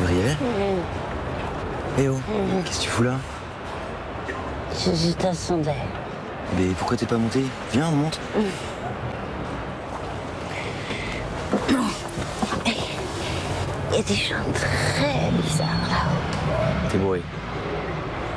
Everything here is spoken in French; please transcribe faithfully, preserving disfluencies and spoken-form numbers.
Gabriel. Mmh. Eh oh, Mmh. qu'est-ce que tu fous là? Je, je t'attendais. Mais pourquoi t'es pas monté? Viens, on monte. Mmh. Il y a des gens très bizarres là-haut. T'es bourré.